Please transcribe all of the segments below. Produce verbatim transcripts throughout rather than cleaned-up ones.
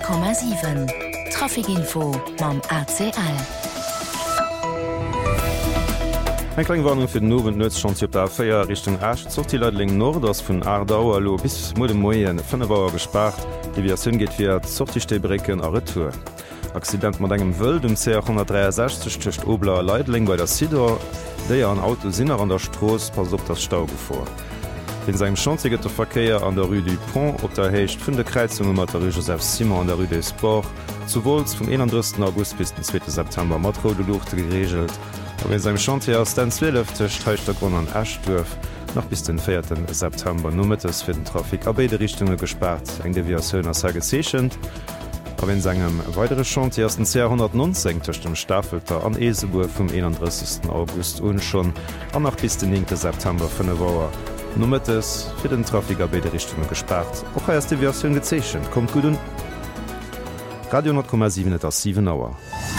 Komma sieben Trafikinfo mam A C L. Eg Kleinwarnung fir den Nowen nëtz schon op der Féier Richtung Asch Sortileitling Nord ass vun Ardauer lo bis Mode Moien Fënnebauer gespart, déi wie sinn geht fir d'Sortichtebrecken a Retour. Accident mat engem wëll dem C hundertsechzig töcht Obler Leitling bei der Sidor, déi an Auto sinner an der Stroos pass op das Stau vor. In segem Chanziget der Verkeier an der Rue du Pont op der Heicht vun de Kreizung mat der Rue Joseph Simon an der Rue des Sport, zuwols vum einunddreißigsten August bis den zweiten September Matro de Luchte geregelt, aber in seinem Chantier aus den zwölften streicht der Grund an Aschdorf noch bis den vierten September Nummetes fir den Trafik a beide Richtungen gespart, eng de wie Höner sag gezeechchend, aber in segem weitere Chantier aus den C hundertneunzehn durch dem Staffelter an Eseburg vom einunddreißigsten August und schon an noch bis den neunten September vun der Wower. Nummetes fir den Trafik a beide Richtungen gespart. Och erst die Version gezeechchend, kommt gut und Radio null Komma sieben aus sieben Auer.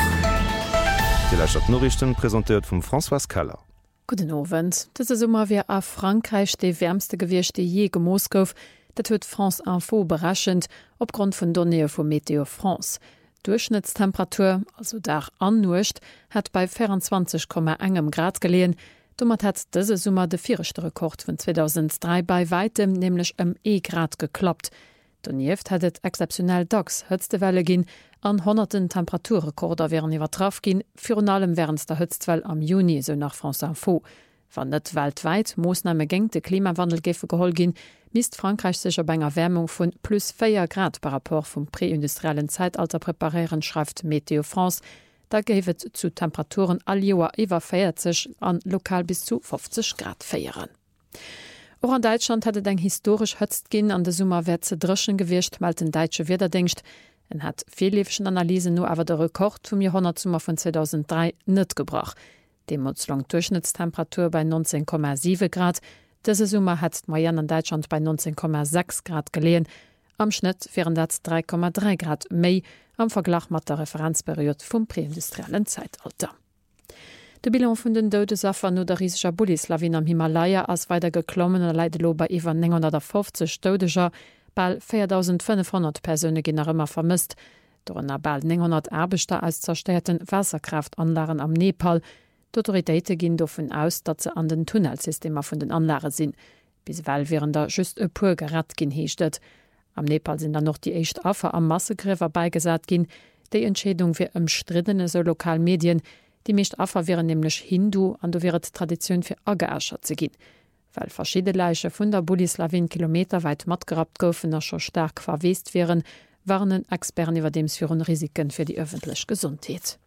Die Leistadt Norrichten präsentiert vom François Kaller. Guten Abend. Das ist immer wie a Frankreich de wärmste Gewircht de je gemoskouf. Dat huet France Info überraschend opgrund vun Données vu Meteo France. Durchschnittstemperatur, also Dach annucht, hat bei vierundzwanzig Komma eins Grad gelehen. Dummer hat dese Summer de vierchte Rekord vun zweitausenddrei bei weitem nämlich um E Grad geklappt. Donieft hat et exceptionell dacks höchste Welle gin, an hunderten Temperaturrekorder wären iwwer traf gin, für allem während der Höchstwell am Juni, so nach France Info. Wann net weltweit Moosname geng de Klimawandel gefe gehol gin, misst Frankreich sich op enger Wärmung vun plus vier Grad par rapport vum präindustriellen Zeitalter preparieren, schreibt Meteo France. Da gehet zu Temperaturen all Joer iwwer vierzig an lokal bis zu fünfzig Grad feieren. Auch an Deutschland hat eng historisch hötzt gin an de Summerwert ze dreschen gewircht, mal den Deitsche Widerdenkt. En hat vielliefschen Analyse nur awer der Rekord vum Jahrhundertsummer von zweitausenddrei net gebracht. Demotslang Durchschnittstemperatur bei neunzehn Komma sieben Grad. Diese Summe hat Moyenne an Deutschland bei neunzehn Komma sechs Grad gelehen. Am Schnitt wären dat drei Komma drei Grad méi am Verglach mat der Referenzperiode vum präindustriellen Zeitalter. De Bilan vun den Dodesaffer no der riesiger Bullislawin am Himalaya ass weiter geklommen er leidelo bei iwwer neunhundertfünfzig Dodeger, bald viertausendfünfhundert Personen gin immer vermisst. Dornner bald neunhundert Erbeter als zerstörten Wasserkraftanlagen am Nepal. D'autoritéite ginn dofen aus, dat ze an den Tunnelsystemer vun den Anlage sinn. Biswell wären da just e puer gerat gin heechtet. Am Nepal sind dann noch die echt Affer am Massegriff beigesat gin. Dei Entschädung fir ëmstriddene so Lokalmedien, die meescht Affer wären nämlich Hindu an du wäret Tradition fir ageäschert ze ginn. Weil verschiedene Leiche vun der Bullislawin kilometerweit mat gerat goufen er scho stark verweest wären, warnen Experten iwwer dems führen Risiken fir die öffentlich Gesundheit.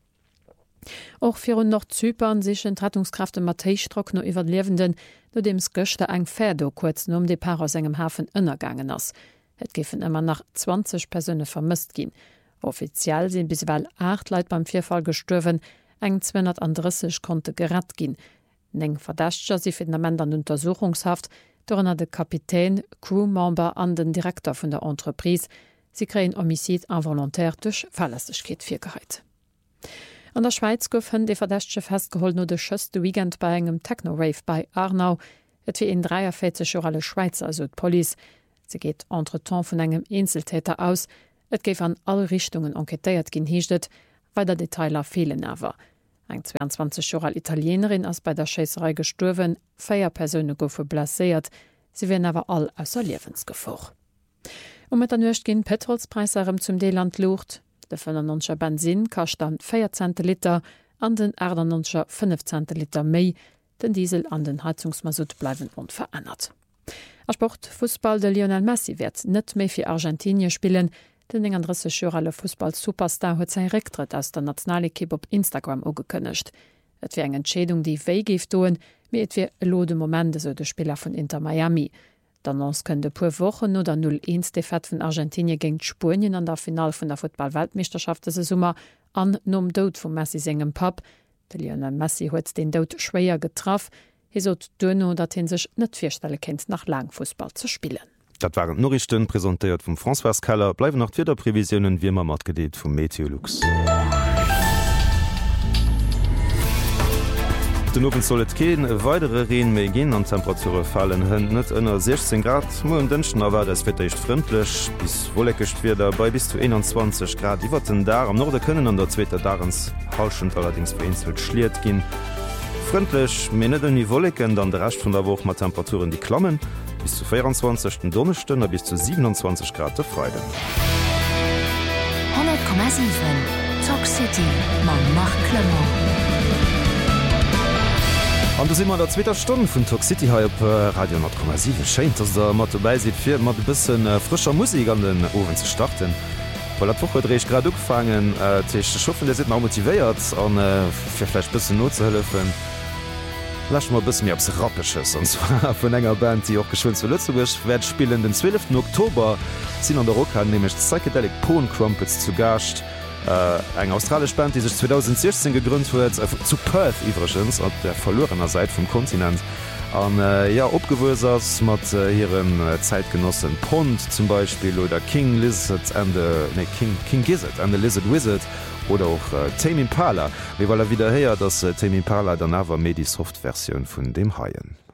Auch für Nordzypern sich Rettungskräfte Mattheichstrock no iwwer Lebenden, no dems Göchte eng Pferdo kurz no um de Paar aus engem Hafen ënnergangen ass. Et giffen immer nach zwanzig Personen vermisst gin. Offiziell sind bisweill acht Leiit beim Vierfall gestorven, eng zweihundertdreißig konnte gerat gin. Neng Verdächtcher sie fir den Amend an Untersuchungshaft, dornner de Kapitän, Crewmember an den Direktor vun der Entreprise. Sie kreen Homizid involontaire durch Fahrlässigkeit Viergeheit. An der Schweiz goufen de Verdächtsche festgeholt no de schëste Weekend bei engem Technorave bei Arnau, et wie en dreiervierzig Jahre Schweizer also d Poli. Se geht entretemps vun engem Einzeltäter aus, et geif an alle Richtungen enquetéiert gin hiechtet, weil der Detailer fehlen awer. Eng zweiundzwanzig Jahre Italienerin ass bei der Schäserei gestorwen, feier Persönne goufe blessiert, sie werden awer all ausser Lebensgefahr. Um met an nucht gin Petrolspreiserem zum Deeland lucht, de fünfundneunzig Benzin kastet vier Zentiliter, an den achtundneunzig fünf Zentiliter méi, den Diesel an den Heizungsmasut bleiben unverändert. A Sport Fußball de Lionel Messi wird net méi fir Argentinien spielen, den einunddreißig Jahre Fußball-Superstar huet sein Rücktritt aus der Nationalkipp op Instagram ugekënnecht. Et wie eng Entschädung die wéi gift doen, wie et wie lode Momente so de Spieler von Inter Miami. D'Annonce kën de puer Wochen oder null eins Defett vun Argentinien géint Spurien an der Final vun der Football-Weltmeisterschaft se Summer an nom Dout vum Messi segem Pap. De Lionel Messi huet den Dout schwéier getraff, hi sot dënno, dat hin sech net firstelle kennt nach Langfußball ze spielen. Dat waren Norrichten präsentiert vum François Kaller, bleiwen noch wieder Prävisionen wie man mat gedeet vum Meteolux. den Oben sollet gehen weitere Reen méi gin an Temperature fallen hunn net ënner sechzehn Grad Mo dënschen awer es wird echt frontndlech bis wollekecht wie dabei bis zu einundzwanzig Grad iwwer den da am Norde können an der zweter Darens halschend allerdings vereinzelt schliert gin. Frontndlech minnet nie wolleken dann der recht vun der Woche mat Temperaturen die klammen bis zu vierundzwanzig Donnerchten bis zu siebenundzwanzig Grad der Freude. hundert Komma sieben Talk City ma nach Klemmer. An du immer der zweiter Stunde vun Talk City ha op Radio null Komma sieben scheint ass der mat vorbei se fir mat de bisssen äh, frischer Musik an den Ofen ze starten. Weil der Woche dreich grad ugefangen äh, schaffen der si motiviiert an äh, firfle bisssen not ze hëllefen. Lasch mal bis mir abs rappeches und zwar vun enger Band, die auch geschwind zu Lützeburg werd spielen den zwölften Oktober sind an der Rockern nämlich Psychedelic Pone Crumpets zu Gascht. Äh, eng australisch Band, die sich zweitausendsechzehn gegründet huet äh, zu Perth iwgens op der verlorener Seite vom Kontinent an äh, ja opgewusers mat äh, ihren äh, Zeitgenossen Pond zum Beispiel oder King Lizard and the, nee, King, King Gizzard and the Lizard Wizard oder auch äh, Tame Impala, wie weil er wieder her, dass äh, Tame Impala dann awer Medi Softversion vun dem Haien.